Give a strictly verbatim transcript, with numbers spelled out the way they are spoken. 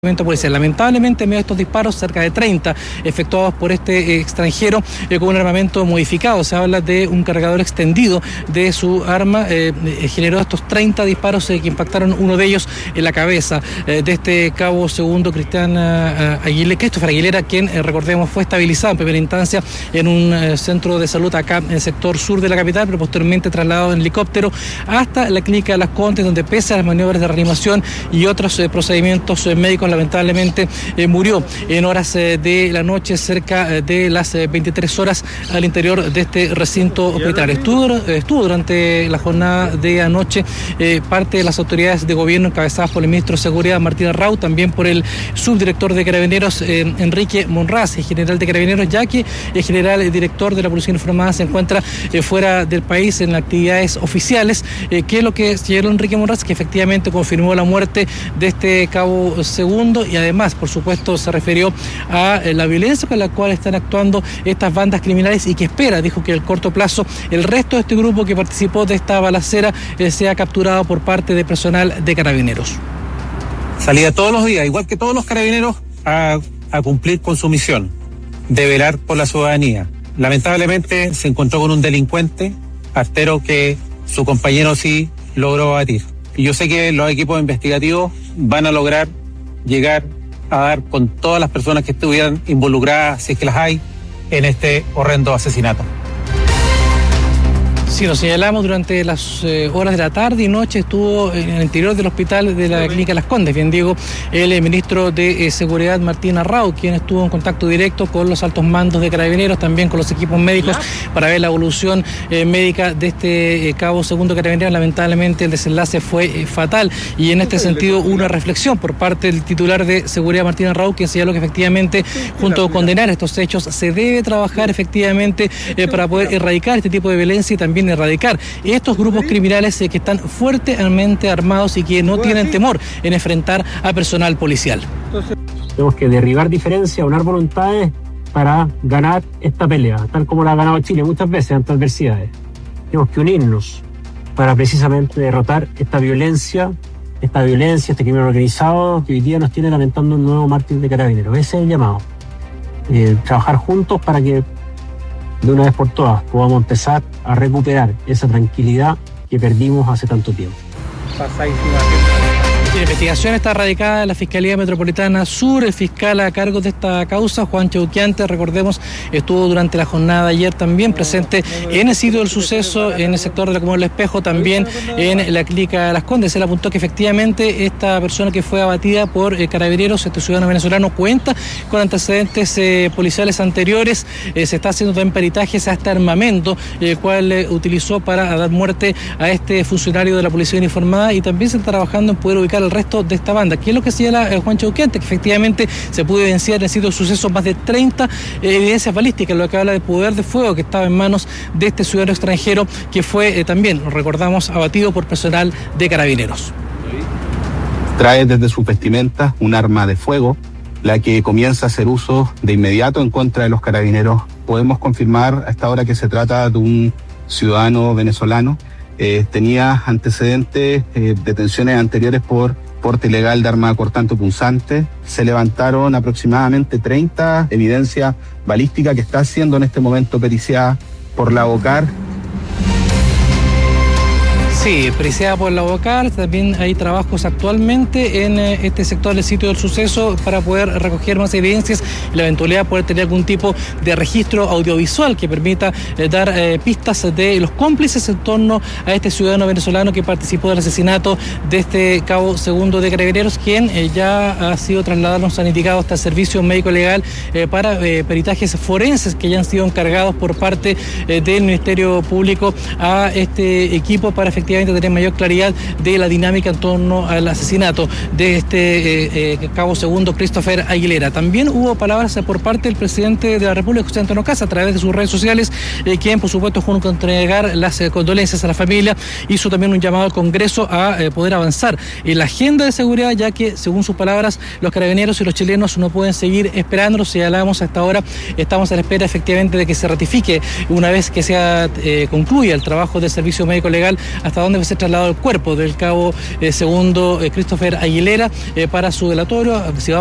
policial. Lamentablemente, en medio de estos disparos, cerca de treinta efectuados por este eh, extranjero eh, con un armamento modificado. Se habla de un cargador extendido de su arma. Eh, eh, generó estos treinta disparos eh, que impactaron uno de ellos en la cabeza eh, de este cabo segundo Cristian eh, Aguilera, Christopher Aguilera, quien, eh, recordemos, fue estabilizado en primera instancia en un eh, centro de salud acá en el sector sur de la capital, pero posteriormente trasladado en helicóptero hasta la clínica Las Condes, donde pese a las maniobras de reanimación y otros eh, procedimientos eh, médicos, lamentablemente eh, murió en horas eh, de la noche, cerca eh, de las eh, veintitrés horas, al interior de este recinto hospitalario. Estuvo, eh, estuvo durante la jornada de anoche eh, parte de las autoridades de gobierno encabezadas por el ministro de Seguridad, Martín Arrau, también por el subdirector de Carabineros, eh, Enrique Monraz, el general de Carabineros, ya que el general director de la Policía Uniformada se encuentra eh, fuera del país en actividades oficiales, eh, que es lo que señaló Enrique Monraz, que efectivamente confirmó la muerte de este cabo segundo. Y además, por supuesto, se refirió a la violencia con la cual están actuando estas bandas criminales y que espera, dijo, que a corto plazo el resto de este grupo que participó de esta balacera eh, sea capturado por parte de personal de Carabineros. Salía todos los días, igual que todos los carabineros, a, a cumplir con su misión de velar por la ciudadanía. Lamentablemente se encontró con un delincuente artero que su compañero sí logró abatir. Y yo sé que los equipos investigativos van a lograr llegar a dar con todas las personas que estuvieran involucradas, si es que las hay, en este horrendo asesinato. Sí, nos señalamos durante las eh, horas de la tarde y noche, estuvo en el interior del hospital de la clínica Las Condes, bien digo, el eh, ministro de eh, Seguridad, Martín Arrau, quien estuvo en contacto directo con los altos mandos de Carabineros, también con los equipos médicos, para ver la evolución eh, médica de este eh, cabo segundo Carabineros. Lamentablemente el desenlace fue eh, fatal, y en este sentido una reflexión por parte del titular de Seguridad, Martín Arrau, quien señaló que efectivamente, junto a condenar estos hechos, se debe trabajar efectivamente eh, para poder erradicar este tipo de violencia y también erradicar estos grupos criminales eh, que están fuertemente armados y que no tienen temor en enfrentar a personal policial. Tenemos que derribar diferencias, unar voluntades para ganar esta pelea, tal como la ha ganado Chile muchas veces ante adversidades. Tenemos que unirnos para precisamente derrotar esta violencia, esta violencia, este crimen organizado que hoy día nos tiene lamentando un nuevo mártir de Carabineros. Ese es el llamado. Eh, trabajar juntos para que de una vez por todas podamos empezar a recuperar esa tranquilidad que perdimos hace tanto tiempo. La investigación está radicada en la Fiscalía Metropolitana Sur. El fiscal a cargo de esta causa, Juan Cheuquiante, recordemos, estuvo durante la jornada de ayer también presente en el sitio del suceso, en el sector de la Comuna del Espejo, también en la clínica Las Condes. Él apuntó que efectivamente esta persona que fue abatida por eh, Carabineros, este ciudadano venezolano, cuenta con antecedentes eh, policiales anteriores. Eh, se está haciendo también peritajes a este armamento, el cual eh, utilizó para dar muerte a este funcionario de la Policía Uniformada, y también se está trabajando en poder ubicar el resto de esta banda. ¿Qué es lo que señala el Juan Cheuquiante? Que efectivamente se pudo evidenciar en el sitio de suceso más de treinta eh, evidencias balísticas, lo que habla de poder de fuego que estaba en manos de este ciudadano extranjero que fue eh, también, recordamos, abatido por personal de Carabineros. Trae desde su vestimenta un arma de fuego, la que comienza a hacer uso de inmediato en contra de los carabineros. Podemos confirmar a esta hora que se trata de un ciudadano venezolano. Eh, tenía antecedentes, eh, detenciones anteriores por porte ilegal de arma cortante o punzante. Se levantaron aproximadamente treinta evidencias balísticas que está siendo en este momento periciada por la OCAR. Sí, periciada por la OCAR. También hay trabajos actualmente en eh, este sector del sitio del suceso para poder recoger más evidencias y la eventualidad de poder tener algún tipo de registro audiovisual que permita eh, dar eh, pistas de los cómplices en torno a este ciudadano venezolano que participó del asesinato de este cabo segundo de Carabineros, quien eh, ya ha sido trasladado, nos han indicado, hasta el servicio médico legal eh, para eh, peritajes forenses que ya han sido encargados por parte eh, del Ministerio Público a este equipo para efectivamente tener mayor claridad de la dinámica en torno al asesinato de este eh, eh, cabo segundo Christopher Aguilera. También hubo palabras eh, por parte del presidente de la República, José Antonio Kast, a través de sus redes sociales, eh, quien por supuesto, junto con entregar las eh, condolencias a la familia, hizo también un llamado al Congreso a eh, poder avanzar en la agenda de seguridad, ya que, según sus palabras, los carabineros y los chilenos no pueden seguir esperando. Señalamos hasta ahora, estamos a la espera efectivamente de que se ratifique, una vez que sea eh, concluya el trabajo del servicio médico legal, hasta hasta dónde va a ser trasladado el cuerpo del cabo eh, segundo eh, Christopher Aguilera eh, para su velatorio. Si va